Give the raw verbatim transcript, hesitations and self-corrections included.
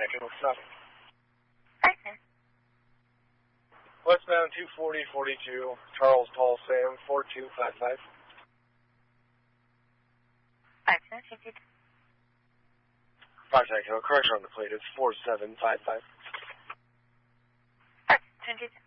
second, what's up? Okay. Westbound two forty forty-two, Charles Tall Sam, four two five five. Five seven fifty. Five Echo, correction on the plate is four seven five five. Five twenty.